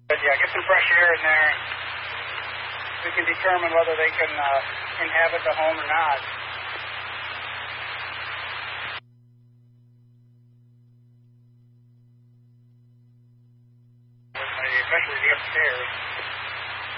But yeah, get some fresh air in there, and we can determine whether they can inhabit the home or not. Especially the upstairs.